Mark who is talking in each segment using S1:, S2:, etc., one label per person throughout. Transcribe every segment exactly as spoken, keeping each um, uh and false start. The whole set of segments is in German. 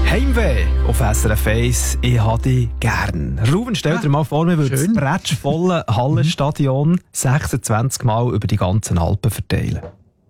S1: Heimweh auf S R F eins, ich habe dich gern. Ruben, stell dir ja, mal vor, wir würden das bretschvolle Hallenstadion sechsundzwanzig Mal über die ganzen Alpen verteilen.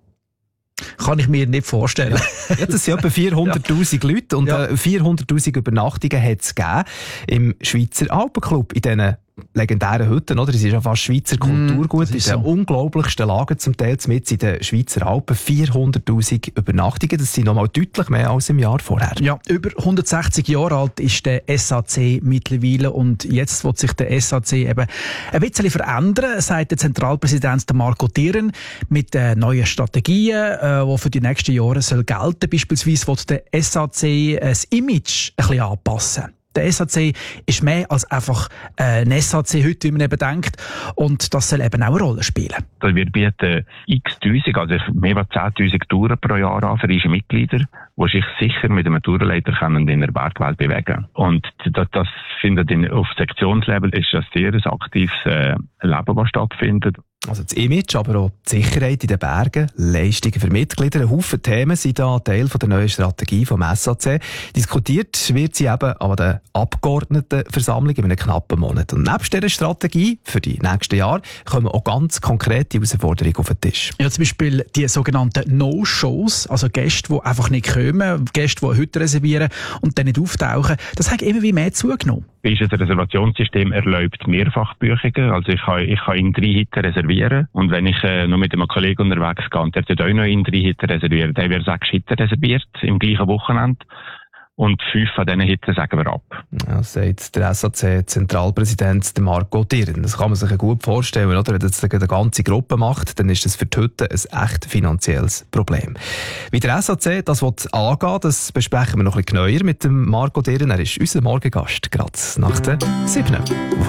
S2: Kann ich mir nicht vorstellen.
S1: Ja, das sind etwa vierhunderttausend ja. Leute und ja. äh, vierhunderttausend Übernachtungen hat es gegeben im Schweizer Alpenclub, in diesen legendären Hütten, oder? Das ist ja fast Schweizer Kulturgut, mm, in den so. unglaublichsten Lagen zum Teil mit in den Schweizer Alpen. vierhunderttausend Übernachtungen, das sind nochmal deutlich mehr als im Jahr vorher.
S2: Ja, über hundertsechzig Jahre alt ist der S A C mittlerweile und jetzt wird sich der S A C eben ein bisschen verändern, sagt der Zentralpräsident Marco Thierren, mit den neuen Strategien, äh, die für die nächsten Jahre soll gelten. Beispielsweise wird der S A C das Image ein bisschen anpassen. Der S A C ist mehr als einfach ein S A C heute, wie man eben denkt. Und das soll eben auch eine Rolle spielen.
S3: Wir bieten x Tausend, also mehr als zehntausend Touren pro Jahr an für unsere Mitglieder, die sich sicher mit einem Tourenleiter in der Bergwelt bewegen. Und das, das findet in, auf Sektionslevel ist das sehr ein aktives äh, Leben, das stattfindet.
S1: Also das Image, aber auch die Sicherheit in den Bergen, Leistungen für Mitglieder, ein Haufen Themen sind da Teil von der neuen Strategie vom S A C. Diskutiert wird sie eben an der Abgeordnetenversammlung in einem knappen Monat. Und neben dieser Strategie für die nächsten Jahre kommen auch ganz konkrete Herausforderungen auf den Tisch.
S2: Ja, zum Beispiel die sogenannten No-Shows, also Gäste, die einfach nicht kommen, Gäste, die heute reservieren und dann nicht auftauchen. Das hat immer wie mehr zugenommen.
S3: Unser Reservationssystem erlaubt Mehrfachbuchungen. Also ich kann, ich kann in drei Hütten reservieren. Und wenn ich äh, noch mit einem Kollegen unterwegs gehe und der dort auch noch in drei Hütten reservieren, dann wird sechs Hütten reserviert im gleichen Wochenende. Und fünf von diesen Hütten sagen wir ab.
S1: Ja, sagt der S A C-Zentralpräsident Marco Thierren. Das kann man sich gut vorstellen, oder? Wenn das eine ganze Gruppe macht, dann ist das für die Hütten ein echt finanzielles Problem. Wie der S A C das angehen, das besprechen wir noch ein bisschen genauer mit dem Marco Thierren. Er ist unser Morgengast, gerade nach der siebten.